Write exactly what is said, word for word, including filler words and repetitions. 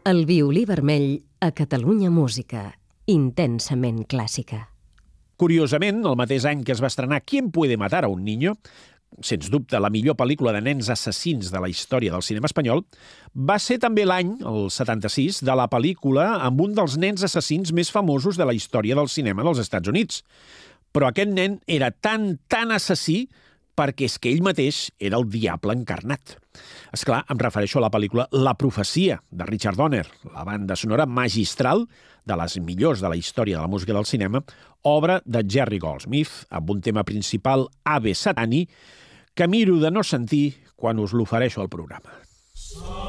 El violí vermell a Catalunya Música. Intensament clàssica. Curiosament, el mateix any que es va estrenar ¿Quién puede matar a un niño?, sens dubte la millor pel·lícula de nens assassins de la història del cinema espanyol, va ser també l'any, el setanta-sis, de la pel·lícula amb un dels nens assassins més famosos de la història del cinema dels Estats Units. Però aquest nen era tan, tan assassí perquè és que ell mateix era el diable encarnat. És clar, em refereixo a la pel·lícula La profecia, de Richard Donner, la banda sonora magistral de les millors de la història de la música del cinema, obra de Jerry Goldsmith, amb un tema principal Ave Satani, que miro de no sentir quan us l'ofereixo al programa.